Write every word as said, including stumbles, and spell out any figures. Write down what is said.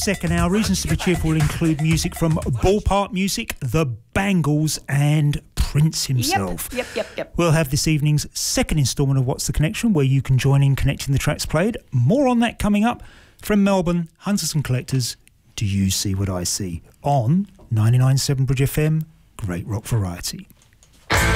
second hour, Reasons to be Cheerful will include music from Ballpark Music, The Bangles and Prince himself. Yep, yep, yep, yep. We'll have this evening's second instalment of What's the Connection, where you can join in connecting the tracks played. More on that coming up. From Melbourne, Hunters and Collectors, Do You See What I See? On ninety-nine point seven Bridge F M, Great Rock Variety.